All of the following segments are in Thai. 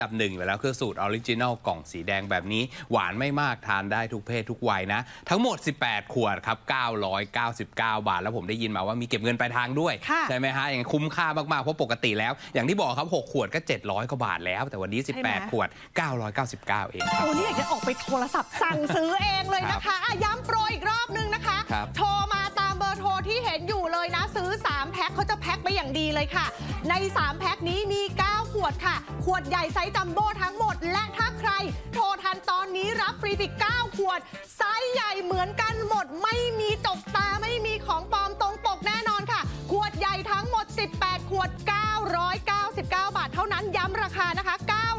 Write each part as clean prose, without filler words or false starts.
อันดับหนึ่งไปแล้วคือสูตรออริจินัลกล่องสีแดงแบบนี้หวานไม่มากทานได้ทุกเพศทุกวัยนะทั้งหมด18ขวดครับ999 บาทแล้วผมได้ยินมาว่ามีเก็บเงินปลายทางด้วยใช่ไหมฮะอย่างคุ้มค่ามากๆเพราะปกติแล้วอย่างที่บอกครับ6ขวดก็700กว่าบาทแล้วแต่วันนี้18ขวด999เองครับโอ้นี่อยากจะออกไปโทรศัพท์สั่งซื้อเองเลยนะคะย้ำโปรอีกรอบนึงนะคะโทรมาตามเบอร์โทรที่เห็นอยู่เลยนะซื้อ3แพ็คเขาจะแพ็คไปอย่างดีเลยค่ะใน3แพ็คนี้มี9ขวดค่ะขวดใหญ่ไซส์จัมโบ้ทั้งหมดและถ้าใครโทรทันตอนนี้รับฟรีอีก9ขวดไซส์ใหญ่เหมือนกันหมดไม่มีจกตาไม่มีของปลอมตรงปกแน่นอนค่ะขวดใหญ่ทั้งหมด18ขวด999 บาทเท่านั้นย้ำราคานะคะ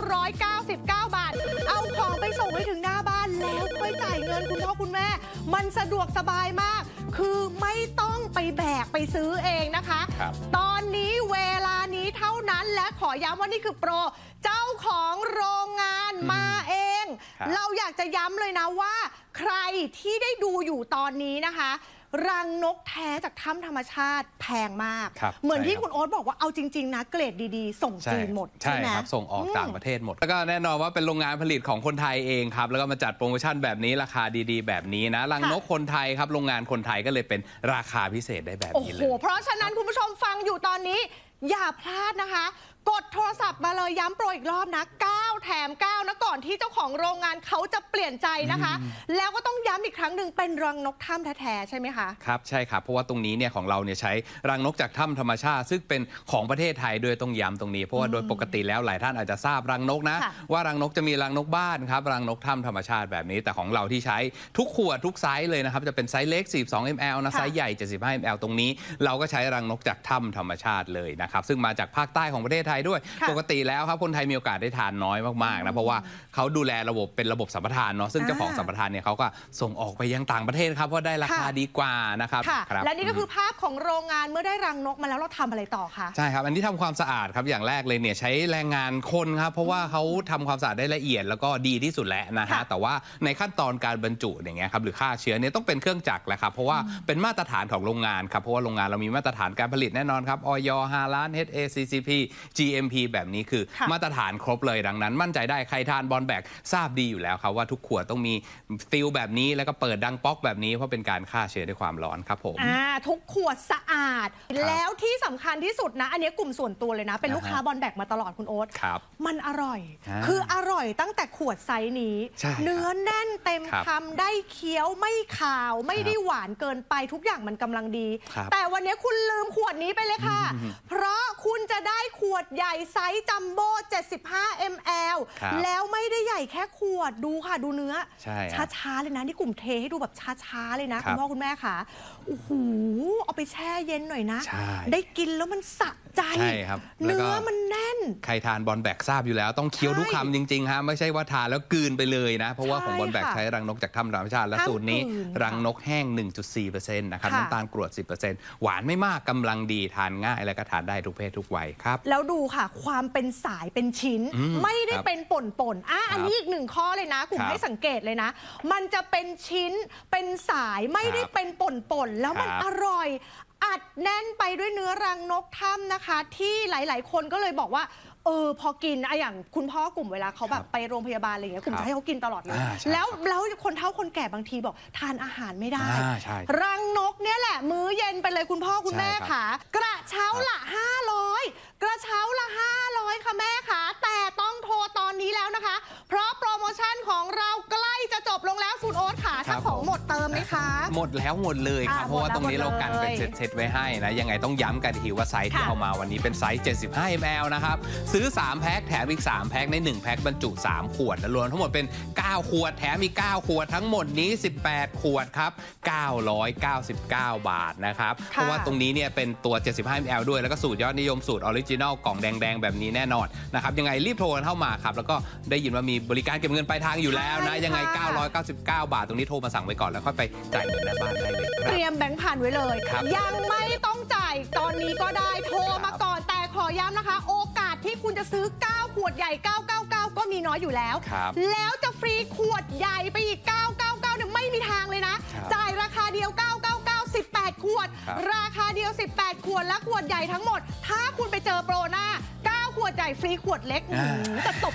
999 บาทเอาของไปส่งให้ถึงหน้าบ้านแล้วค่อยจ่ายเงินคุณพ่อคุณแม่มันสะดวกสบายมากคือไม่ต้องไปแบกไปซื้อเองนะคะตอนนี้เวลานี้เท่านั้นและขอย้ำว่านี่คือโปรเจ้าของโรงงานมาเองเราอยากจะย้ำเลยนะว่าใครที่ได้ดูอยู่ตอนนี้นะคะรังนกแท้จากถ้ำธรรมชาติแพงมากเหมือนที่คุณโอ๊ตบอกว่าเอาจริงๆนะเกรดดีๆส่งจีนหมดใช่ไหมครับส่งออกต่างประเทศหมดแล้วก็แน่นอนว่าเป็นโรงงานผลิตของคนไทยเองครับแล้วก็มาจัดโปรโมชั่นแบบนี้ราคาดีๆแบบนี้นะรังนกคนไทยครับโรงงานคนไทยก็เลยเป็นราคาพิเศษได้แบบนี้เลยเพราะฉะนั้นคุณผู้ชมฟังอยู่ตอนนี้อย่าพลาดนะคะกดโทรศัพท์มาเลยย้ำโปรอีกรอบนะ9แถม9นะก่อนที่เจ้าของโรงงานเขาจะเปลี่ยนใจนะคะแล้วก็ต้องย้ำอีกครั้งหนึ่งเป็นรังนกถ้ำแท้ๆใช่ไหมคะครับใช่ครับเพราะว่าตรงนี้เนี่ยของเราเนี่ยใช้รังนกจากถ้ำธรรมชาติซึ่งเป็นของประเทศไทยด้วยต้องย้ำตรงนี้เพราะว่าโดยปกติแล้วหลายท่านอาจจะทราบรังนกนะว่ารังนกจะมีรังนกบ้านครับรังนกถ้ำธรรมชาติแบบนี้แต่ของเราที่ใช้ทุกขวดทุกไซส์เลยนะครับจะเป็นไซส์เล็ก42 ml นะไซส์ใหญ่75 ml ตรงนี้เราก็ใช้รังนกจากถ้ำธรรมชาติเลยนะครับซึ่งมาจากภาคใต้ของประเทศไทยด้วยปกติแล้วครับคนไทยมีโอกาสได้ทานน้อยมากๆนะเพราะว่าเขาดูแลระบบเป็นระบบสัมปทานเนาะซึ่งเจ้าของสัมปทานเนี่ยเขาก็ส่งออกไปยังต่างประเทศครับเพราะได้ราคาดีกว่านะครับและนี่ก็คือภาพของโรงงานเมื่อได้รังนกมาแล้วเราทำอะไรต่อคะใช่ครับอันนี้ทำความสะอาดครับอย่างแรกเลยเนี่ยใช้แรงงานคนครับเพราะว่าเขาทำความสะอาดได้ละเอียดแล้วก็ดีที่สุดแล้วนะฮะแต่ว่าในขั้นตอนการบรรจุอย่างเงี้ยครับหรือฆ่าเชื้อเนี่ยต้องเป็นเครื่องจักรแหละครับเพราะว่าเป็นมาตรฐานของโรงงานครับเพราะว่าโรงงานเรามีมาตรฐานการผลิตแน่นอนครับอย 5 ล้าน HACCP GMP แบบนี้คือมาตรฐานครบเลยดังนั้นมั่นใจได้ใครทานบอลแบกทราบดีอยู่แล้วครับว่าทุกขวดต้องมีฟิลแบบนี้แล้วก็เปิดดังป๊อกแบบนี้เพราะเป็นการฆ่าเชื้อด้วยความร้อนครับผมทุกขวดสะอาดแล้วที่สำคัญที่สุดนะอันนี้กลุ่มส่วนตัวเลยนะเป็นลูกค้าบอลแบกมาตลอดคุณโอ๊ตมันอร่อยคืออร่อยตั้งแต่ขวดไซส์นี้เนื้อแน่นเต็มคำได้เคี้ยวไม่ขาวไม่ได้หวานเกินไปทุกอย่างมันกำลังดีแต่วันนี้คุณลืมขวดนี้ไปเลยค่ะเพราะคุณจะได้ขวดใหญ่ไซส์จัมโบ้75 ml แล้วไม่ได้ใหญ่แค่ขวดดูค่ะดูเนื้อช้าๆเลยนะนี่กลุ่มเทให้ดูแบบช้าๆเลยนะคุณพ่อคุณแม่ค่ะโอ้โหเอาไปแช่เย็นหน่อยนะได้กินแล้วมันสะใจเนื้อมันแน่นใครทานบอลแบกทราบอยู่แล้วต้องเคี้ยวทุกคำจริงๆฮะไม่ใช่ว่าทานแล้วกลืนไปเลยนะเพราะว่าของบอลแบกใช้รังนกจากถ้ำธรรมชาติและสูตรนี้รังนกแห้ง 1.4% นะครับน้ำตาลกรวด 10% หวานไม่มากกำลังดีทานง่ายและก็ทานได้ทุกเพศทุกวัยครับแล้วดูค่ะความเป็นสายเป็นชิ้นไม่ได้เป็นป่นอันนี้อีกหนึ่งข้อเลยนะกลุ่มให้สังเกตเลยนะมันจะเป็นชิ้นเป็นสายไม่ได้เป็นป่นแล้วมันอร่อยอัดแน่นไปด้วยเนื้อรังนกถ้ำนะคะที่หลายๆคนก็เลยบอกว่าพอกินอย่างคุณพ่อกลุ่มเวลาเขาแบบไปโรงพยาบาลอะไรอย่างเงี้ยกลุ่มจะให้เขากินตลอดเลยแล้วคนเฒ่าคนแก่บางทีบอกทานอาหารไม่ได้รังนกเนี่ยแหละมื้อเย็นไปเลยคุณพ่อคุณแม่ค่ะกระเช้าละ500กระเช้าละ500ค่ะแม่ค่ะแต่ต้องโทรตอนนี้แล้วนะคะเพราะโปรโมชั่นของเราใกล้จะจบลงแล้วคุณโอ๊ตค่ะถ้าของหมดเติมไหมคะหมดแล้วหมดเลยครับเพราะว่าตรงนี้เรากันเป็นเซตไว้ให้นะยังไงต้องย้ำกันทีว่าไซส์ที่เอามาวันนี้เป็นไซส์75 ml นะครับซื้อ3แพ็คแถมอีก3แพ็คใน1แพ็คบรรจุ3ขวดรวมทั้งหมดเป็น9ขวดแถมอีก9ขวดทั้งหมดนี้18ขวดครับ999 บาทนะครับเพราะว่าตรงนี้เนี่ยเป็นตัว75 ml ด้วยแล้วก็สูตรยอดนิยมสูตรออริจินัลกล่องแดงๆแบบนี้แน่นอนนะครับยังไงรีบโทรเข้ามาครับแล้วก็ได้ยินว่ามีบริการเก็บเงินปลายทางอยู่แล้วนะยังไง999 บาทตรงนี้โทรมาสั่งไว้ก่อนแล้วค่อยไปจ่ายเงินหน้าบ้านได้เลยเตรียมแบงค์พันไว้เลยยังไม่ต้องจ่ายตอนนี้ก็ได้โทรมาก่อนแต่ขอย้ำนะคะโอกาสที่คุณจะซื้อ9ขวดใหญ่999ก็มีน้อยอยู่แล้วแล้วจะฟรีขวดใหญ่ไปอีก999เนี่ยไม่มีทางเลยนะจ่ายราคาเดียว999 18ขวดราคาเดียว18ขวดและขวดใหญ่ทั้งหมดถ้าคุณไปเจอโปรหน้า9ขวดใหญ่ฟรีขวดเล็กจะตบ